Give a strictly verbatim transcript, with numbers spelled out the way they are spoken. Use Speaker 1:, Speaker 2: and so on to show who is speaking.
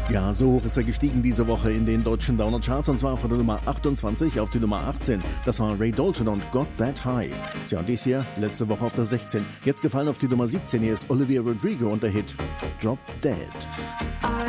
Speaker 1: Ja, so hoch ist er gestiegen diese Woche in den deutschen Downer-Charts, und zwar von der Nummer achtundzwanzig auf die Nummer achtzehn. Das war Ray Dalton und Got That High. Tja, und dies hier letzte Woche auf der sechzehn. Jetzt gefallen auf die Nummer siebzehn. Hier ist Olivia Rodrigo und der Hit Drop Dead.